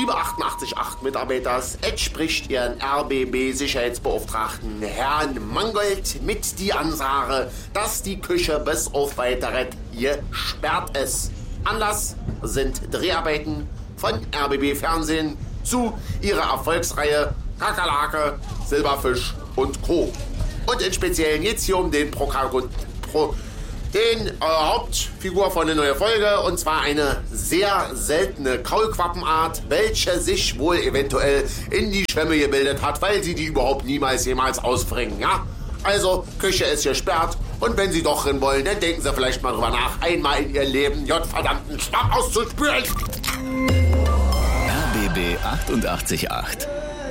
Liebe 88.8 Mitarbeiter, es spricht Ihren RBB-Sicherheitsbeauftragten Herrn Mangold mit die Ansage, dass die Küche bis auf Weiteres gesperrt ist. Anlass sind Dreharbeiten von RBB Fernsehen zu ihrer Erfolgsreihe Kakerlake, Silberfisch und Co. Und im Speziellen geht's hier um den Hauptfigur von der neuen Folge, und zwar eine sehr seltene Kaulquappenart, welche sich wohl eventuell in die Schwämme gebildet hat, weil sie die überhaupt jemals ausbringen, ja? Also, Küche ist gesperrt, und wenn Sie doch rein wollen, dann denken Sie vielleicht mal drüber nach, einmal in Ihr Leben verdammten Schwamm auszuspüren. RBB 88.8